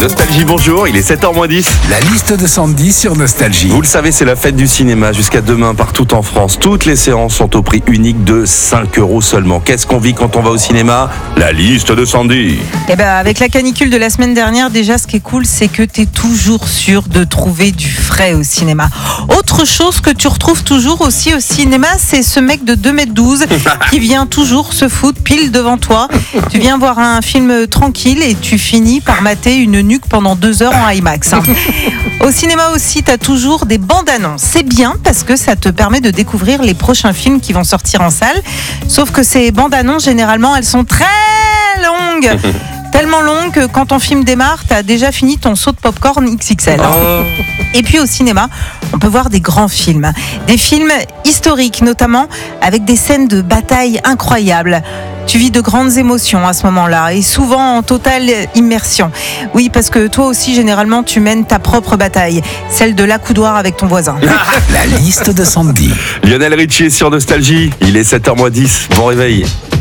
Nostalgie, bonjour, il est 7h-10. La liste de Sandy sur Nostalgie. Vous le savez, c'est la fête du cinéma jusqu'à demain partout en France. Toutes les séances sont au prix unique de 5 € seulement. Qu'est-ce qu'on vit quand on va au cinéma? La liste de Sandy. Avec la canicule de la semaine dernière, déjà, ce qui est cool, c'est que tu es toujours sûr de trouver du frais au cinéma. Autre chose que tu retrouves toujours aussi au cinéma, c'est ce mec de 2,12 m qui vient toujours se foutre pile devant toi. Tu viens voir un film tranquille et tu finis par mater une nuque pendant 2 heures en IMAX. Au cinéma aussi, tu as toujours des bandes annonces. C'est bien parce que ça te permet de découvrir les prochains films qui vont sortir en salle. Sauf que ces bandes annonces, généralement, elles sont très longues. Tellement longues que quand ton film démarre, tu as déjà fini ton saut de popcorn XXL. Et puis au cinéma, on peut voir des grands films. Des films historiques notamment, avec des scènes de bataille incroyables. Tu vis de grandes émotions à ce moment-là et souvent en totale immersion. Oui, parce que toi aussi, généralement, tu mènes ta propre bataille, celle de l'accoudoir avec ton voisin. La liste de Sandy. Lionel Richie est sur Nostalgie, il est 7h-10. Bon réveil.